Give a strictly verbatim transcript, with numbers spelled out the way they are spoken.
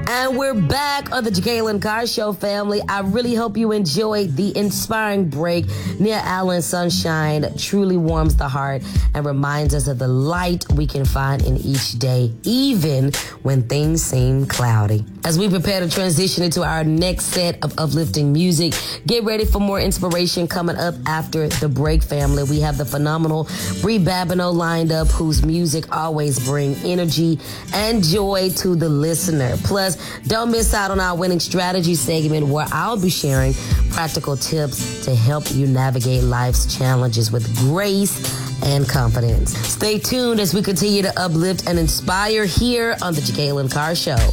And we're back on the Jacqueline Carr Show, family. I really hope you enjoyed the inspiring break. Nia Allen, Sunshine truly warms the heart and reminds us of the light we can find in each day, even when things seem cloudy. As we prepare to transition into our next set of uplifting music, get ready for more inspiration coming up after the break, family. We have the phenomenal Bri Babineau lined up, whose music always bring energy and joy to the listener. Plus, don't miss out on our winning strategy segment, where I'll be sharing practical tips to help you navigate life's challenges with grace and confidence. Stay tuned as we continue to uplift and inspire here on the Jacqueline Carr Show.